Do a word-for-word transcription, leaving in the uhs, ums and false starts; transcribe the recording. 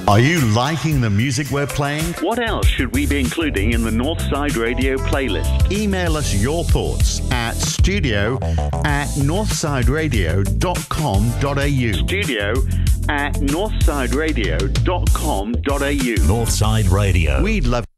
Are you liking the music we're playing? What else should we be including in the Northside Radio playlist? Email us your thoughts at studio at northsideradio dot com dot a u. Studio at northsideradio dot com dot a u. Northside Radio. We'd love